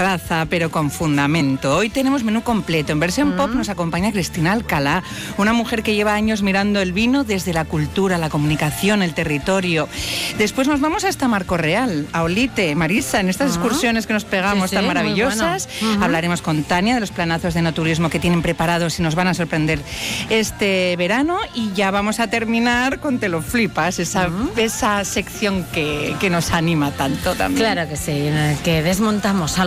terraza, pero con fundamento. Hoy tenemos menú completo. En versión pop nos acompaña Cristina Alcalá, una mujer que lleva años mirando el vino desde la cultura, la comunicación, el territorio. Después nos vamos hasta Marco Real, a Olite, Marisa, en estas excursiones que nos pegamos tan maravillosas. Bueno. Hablaremos con Tania de los planazos de enoturismo que tienen preparados y nos van a sorprender este verano. Y ya vamos a terminar con Te lo flipas, esa sección que nos anima tanto también. Claro que sí, en la que desmontamos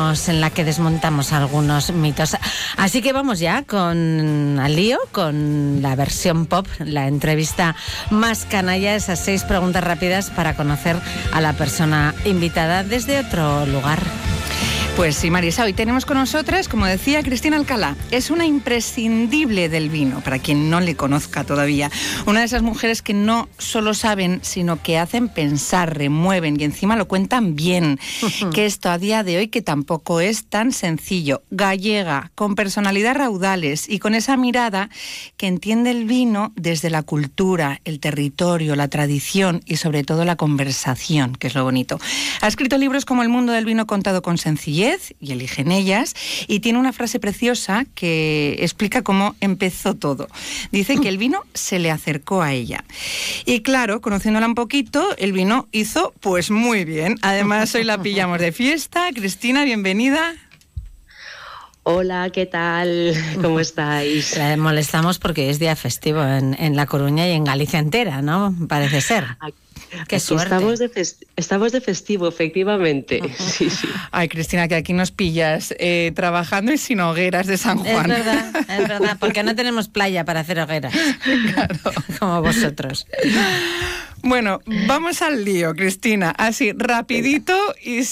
algunos mitos. Así que vamos ya al lío, con la versión pop, la entrevista más canalla, esas 6 preguntas rápidas para conocer a la persona invitada desde otro lugar. Pues sí, Marisa, hoy tenemos con nosotras, como decía, Cristina Alcalá. Es una imprescindible del vino, para quien no le conozca todavía. Una de esas mujeres que no solo saben, sino que hacen pensar, remueven y encima lo cuentan bien. Que esto a día de hoy que tampoco es tan sencillo. Gallega, con personalidad raudales y con esa mirada que entiende el vino desde la cultura, el territorio, la tradición y sobre todo la conversación, que es lo bonito. Ha escrito libros como El mundo del vino contado con sencillez y eligen ellas, y tiene una frase preciosa que explica cómo empezó todo. Dice que el vino se le acercó a ella. Y claro, conociéndola un poquito, el vino hizo pues muy bien. Además, hoy la pillamos de fiesta. Cristina, bienvenida. Hola, ¿qué tal? ¿Cómo estáis? Molestamos porque es día festivo en La Coruña y en Galicia entera, ¿no? Parece ser. ¡Qué suerte! Estamos de festivo, efectivamente. Sí. Ay, Cristina, que aquí nos pillas trabajando y sin hogueras de San Juan. Es verdad, porque no tenemos playa para hacer hogueras. Claro. Como vosotros. Bueno, vamos al lío, Cristina, así rapidito y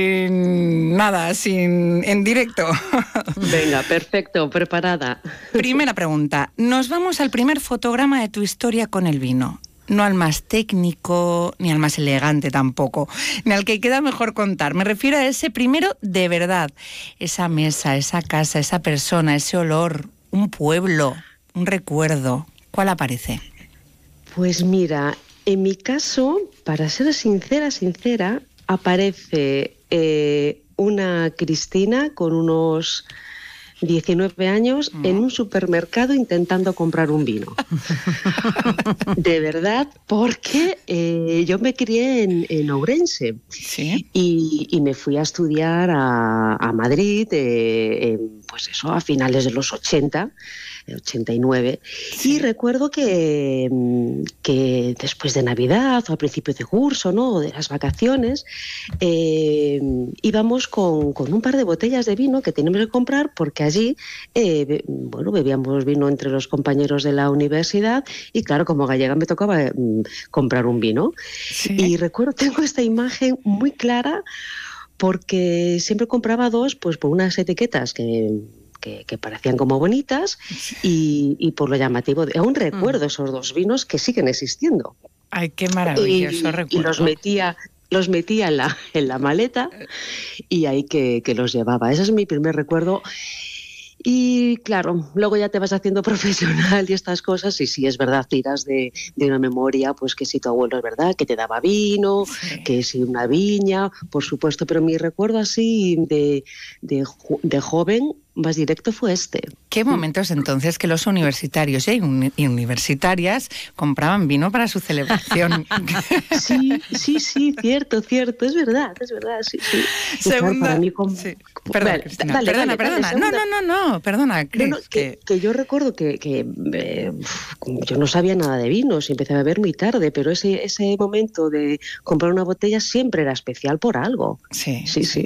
en directo. Venga, perfecto, preparada. Primera pregunta, nos vamos al primer fotograma de tu historia con el vino. No al más técnico, ni al más elegante tampoco, ni al que queda mejor contar. Me refiero a ese primero de verdad. Esa mesa, esa casa, esa persona, ese olor, un pueblo, un recuerdo. ¿Cuál aparece? Pues mira, en mi caso, para ser sincera, aparece una Cristina con unos 19 años en un supermercado intentando comprar un vino. De verdad, porque yo me crié en Ourense. ¿Sí? Y me fui a estudiar a Madrid, pues eso, a finales de los 80, 89. Sí. Y recuerdo que después de Navidad o a principios de curso, ¿no?, de las vacaciones, íbamos con un par de botellas de vino que teníamos que comprar porque allí, bebíamos vino entre los compañeros de la universidad y claro, como gallega me tocaba comprar un vino. Sí. Y recuerdo, tengo esta imagen muy clara porque siempre compraba 2, pues por unas etiquetas que parecían como bonitas y por lo llamativo. Aún recuerdo esos 2 vinos que siguen existiendo. Ay, qué maravilloso recuerdo. Y los metía en la maleta y ahí que los llevaba. Ese es mi primer recuerdo. Y claro, luego ya te vas haciendo profesional y estas cosas, y sí, es verdad, tiras de una memoria, pues que si tu abuelo es verdad, que te daba vino, sí, que si una viña, por supuesto, pero mi recuerdo así de joven más directo fue este. ¿Qué momentos entonces que los universitarios y universitarias compraban vino para su celebración? Sí, cierto, es verdad, sí. Segunda, para mí sí. Perdona, Cristina, perdona. No, perdona, Cris. Que yo recuerdo que yo no sabía nada de vinos y empecé a beber muy tarde, pero ese momento de comprar una botella siempre era especial por algo. Sí.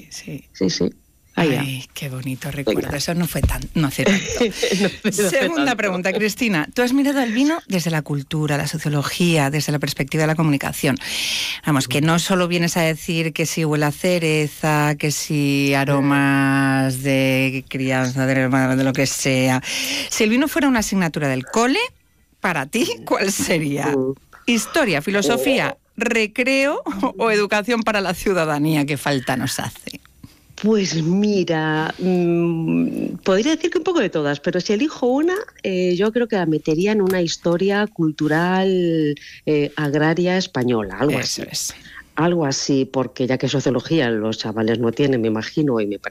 Ay, qué bonito recuerdo. Venga. Eso no hace tanto. Segunda pregunta, Cristina. Tú has mirado el vino desde la cultura, la sociología, desde la perspectiva de la comunicación. Vamos, que no solo vienes a decir que si huele a cereza, que si aromas de crianza, de lo que sea. Si el vino fuera una asignatura del cole, para ti, ¿cuál sería? ¿Historia, filosofía, recreo o educación para la ciudadanía que falta nos hace? Pues mira, podría decir que un poco de todas, pero si elijo una, yo creo que la metería en una historia cultural agraria española, algo así. Algo así, porque ya que sociología los chavales no tienen, me imagino, y me parece